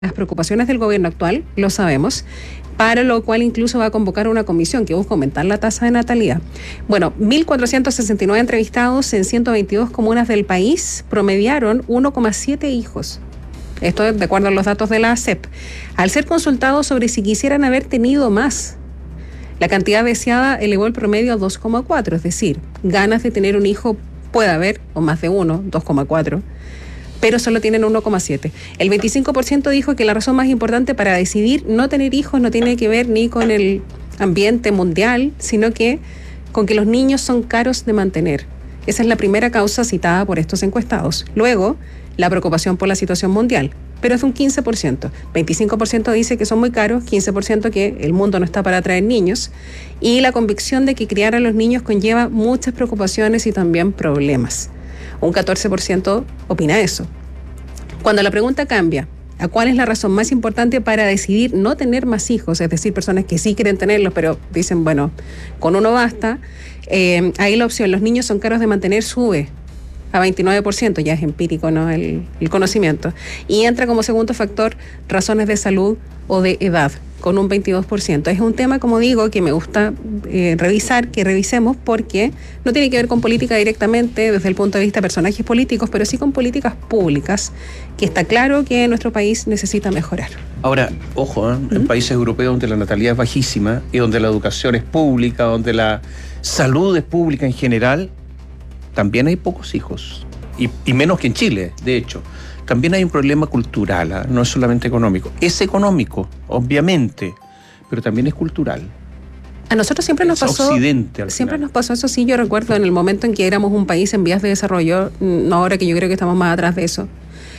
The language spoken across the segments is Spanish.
las preocupaciones del gobierno actual, lo sabemos, para lo cual incluso va a convocar una comisión que busca aumentar la tasa de natalidad. Bueno, 1.469 entrevistados en 122 comunas del país promediaron 1,7 hijos. Esto es de acuerdo a los datos de la ASEP. Al ser consultados sobre si quisieran haber tenido más, la cantidad deseada elevó el promedio a 2,4, es decir, ganas de tener un hijo puede haber, o más de uno, 2,4, pero solo tienen 1,7. El 25% dijo que la razón más importante para decidir no tener hijos no tiene que ver ni con el ambiente mundial, sino que con que los niños son caros de mantener. Esa es la primera causa citada por estos encuestados. Luego, la preocupación por la situación mundial, pero es un 15%. 25% dice que son muy caros, 15% que el mundo no está para atraer niños, y la convicción de que criar a los niños conlleva muchas preocupaciones y también problemas. Un 14% opina eso. Cuando la pregunta cambia a cuál es la razón más importante para decidir no tener más hijos, es decir, personas que sí quieren tenerlos, pero dicen, bueno, con uno basta, ahí la opción, los niños son caros de mantener, sube a 29%, ya es empírico, ¿no?, el conocimiento. Y entra como segundo factor razones de salud o de edad, con un 22%. Es un tema, como digo, que me gusta revisar, que revisemos, porque no tiene que ver con política directamente desde el punto de vista de personajes políticos, pero sí con políticas públicas, que está claro que nuestro país necesita mejorar. Ahora, ojo, en países europeos donde la natalidad es bajísima y donde la educación es pública, donde la salud es pública en general, también hay pocos hijos, y menos que en Chile, de hecho. También hay un problema cultural, no es solamente económico. Es económico, obviamente, pero también es cultural. A nosotros siempre nos pasó, siempre nos pasó eso, sí, yo recuerdo en el momento en que éramos un país en vías de desarrollo, no ahora que yo creo que estamos más atrás de eso,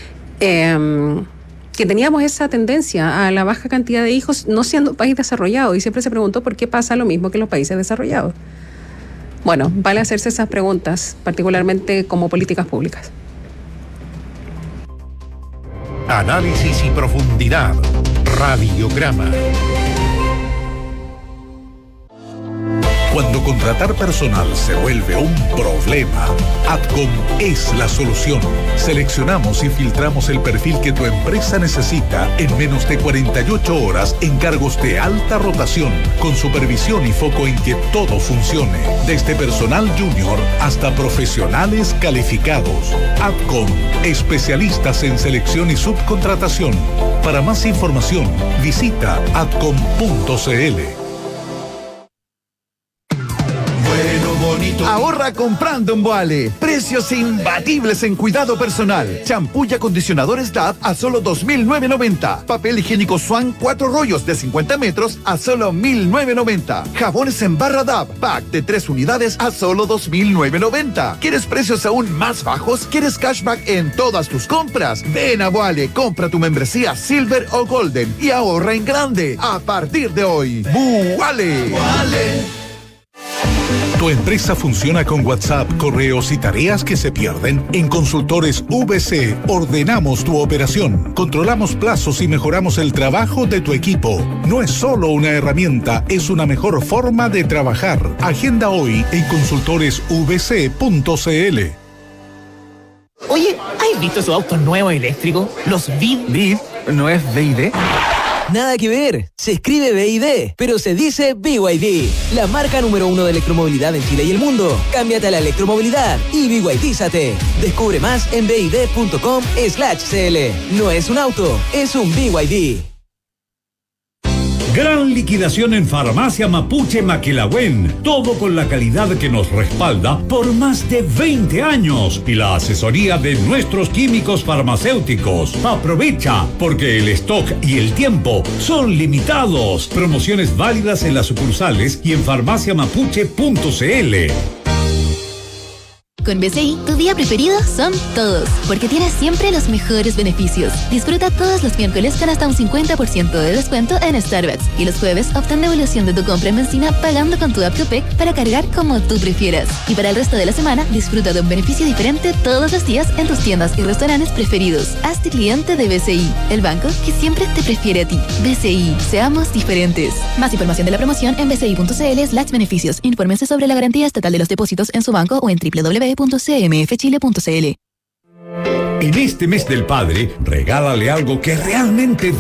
que teníamos esa tendencia a la baja cantidad de hijos, no siendo un país desarrollado, y siempre se preguntó por qué pasa lo mismo que en los países desarrollados. Bueno, vale hacerse esas preguntas, particularmente como políticas públicas. Análisis y profundidad. Radiograma. Cuando contratar personal se vuelve un problema, Adcom es la solución. Seleccionamos y filtramos el perfil que tu empresa necesita en menos de 48 horas en cargos de alta rotación, con supervisión y foco en que todo funcione, desde personal junior hasta profesionales calificados. Adcom, especialistas en selección y subcontratación. Para más información, visita adcom.cl. Ahorra comprando en Boale. Precios imbatibles en cuidado personal. Champú y acondicionadores Dove a solo $2,990. Papel higiénico Swan 4 rollos de 50 metros a solo $1,990. Jabones en barra Dove, pack de 3 unidades a solo $2,990. ¿Quieres precios aún más bajos? ¿Quieres cashback en todas tus compras? Ven a Boale, compra tu membresía Silver o Golden y ahorra en grande. A partir de hoy, Boale. ¿Tu empresa funciona con WhatsApp, correos y tareas que se pierden? En Consultores VC ordenamos tu operación, controlamos plazos y mejoramos el trabajo de tu equipo. No es solo una herramienta, es una mejor forma de trabajar. Agenda hoy en consultoresvc.cl. Oye, ¿has visto esos autos nuevos eléctricos? Los VID. ¿VID? ¿No es VID? Nada que ver, se escribe BYD, pero se dice BYD, la marca número 1 de electromovilidad en Chile y el mundo. Cámbiate a la electromovilidad y BYDízate. Descubre más en byd.com/cl. No es un auto, es un BYD. Gran liquidación en Farmacia Mapuche Maquilahuen. Todo con la calidad que nos respalda por más de 20 años y la asesoría de nuestros químicos farmacéuticos. Aprovecha, porque el stock y el tiempo son limitados. Promociones válidas en las sucursales y en farmaciamapuche.cl. Con BCI, tu día preferido son todos, porque tienes siempre los mejores beneficios. Disfruta todos los miércoles con hasta un 50% de descuento en Starbucks y los jueves obtén devolución de tu compra en benzina pagando con tu app Copec para cargar como tú prefieras. Y para el resto de la semana, disfruta de un beneficio diferente todos los días en tus tiendas y restaurantes preferidos. Hazte cliente de BCI, el banco que siempre te prefiere a ti. BCI, seamos diferentes. Más información de la promoción en bci.cl/beneficios. Infórmense sobre la garantía estatal de los depósitos en su banco o en www.cmfchile.cl. En este mes del padre, regálale algo que realmente